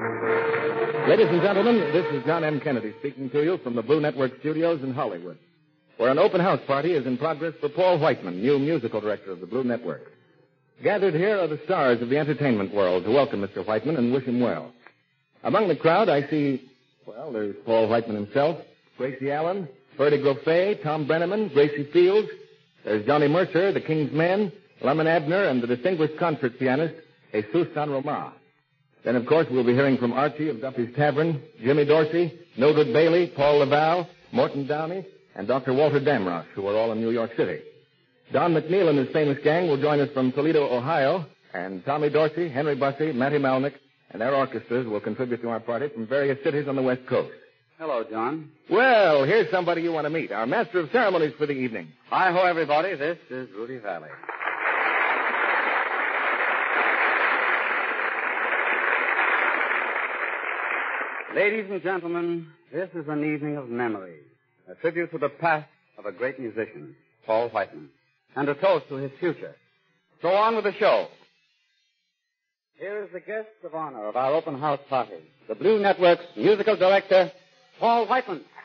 Ladies and gentlemen, this is John M. Kennedy speaking to you from the Blue Network studios in Hollywood, where an open house party is in progress for Paul Whiteman, new musical director of the Blue Network. Gathered here are the stars of the entertainment world to welcome Mr. Whiteman and wish him well. Among the crowd, I see, well, there's Paul Whiteman himself, Gracie Allen, Bertie Groffet, Tom Brenneman, Gracie Fields. There's Johnny Mercer, the King's Men, Lemon Abner, and the distinguished concert pianist, Jesus San Roma. Then, of course, we'll be hearing from Archie of Duffy's Tavern, Jimmy Dorsey, Mildred Bailey, Paul Laval, Morton Downey, and Dr. Walter Damrosch, who are all in New York City. Don McNeil and his famous gang will join us from Toledo, Ohio, and Tommy Dorsey, Henry Bussey, Matty Malnick, and their orchestras will contribute to our party from various cities on the West Coast. Hello, John. Well, here's somebody you want to meet, our master of ceremonies for the evening. Hi-ho, everybody. This is Rudy Valley. Ladies and gentlemen, this is an evening of memory, a tribute to the past of a great musician, Paul Whiteman, and a toast to his future. So on with the show. Here is the guest of honor of our open house party, the Blue Network's musical director, Paul Whiteman.